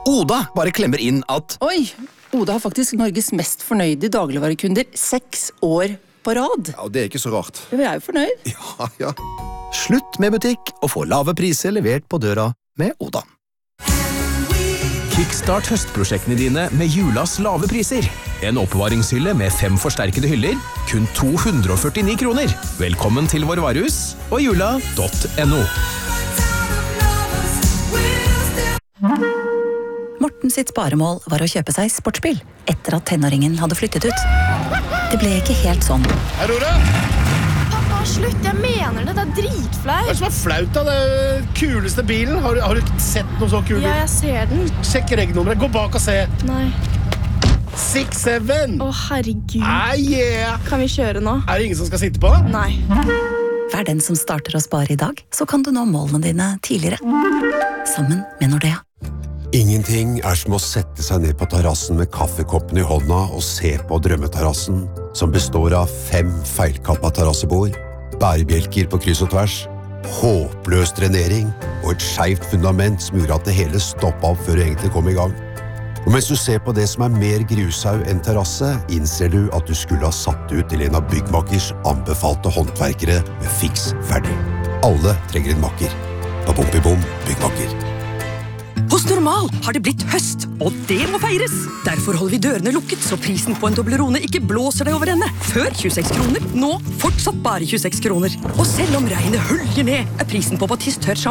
Oda bare klemmer inn at Oi, Oda har faktisk Norges mest fornøyde dagligvarekunder 6 år på rad. Ja, det er ikke så rart. Vi er jo fornøyd. Ja. Slutt med butikk og få lave priser levert på døra med Oda. Kickstart høstprosjektene dine med julas lave priser. En oppbevaringshylle med 5 forsterkede hyller, kun 249 kroner. Velkommen til vår varehus og jula.no. Morten sitt sparemål var å kjøpe seg sportsbil, etter at tenåringen hadde flyttet ut. Det ble ikke helt sånn. Aurora! Pappa, slutt, jeg mener det, det er dritflaut. Hva er det som er flaut da? Det er kuleste bilen. Har du ikke sett noe så kul bil? Ja, jeg ser den. Sjekk regnummeret, gå bak og se. Nei. 6-7. Å, herregud. Yeah. Kan vi kjøre nå? Er det ingen som skal sitte på? Nei. Vær den som starter å spare i dag, så kan du nå målene dine tidligere. Sammen med Nordea. Ingenting er som å sette seg ned på terrassen med kaffekoppen i hånda og se på drømmeterrassen, som består av 5 feilkappa terrassebord, bærebjelker på kryss og tvers, håpløs drenering og et skjevt fundament som gjorde at det hele stoppet opp før du egentlig kom i gang. Og mens du ser på det som er mer grushaug enn terrasse, innser du at du skulle ha satt ut til en av byggmakkers anbefalte håndverkere med fiks ferdig. Alle trenger en makker. Babom-bibom, byggmakker. Hos Normal har det blitt høst, og det må feires. Derfor holder vi dørene lukket, så prisen på en Toblerone ikke blåser deg over ende. Før 26 kroner, nå fortsatt bare 26 kroner. Og selv om regnet høljer ned, er prisen på Batiste tørt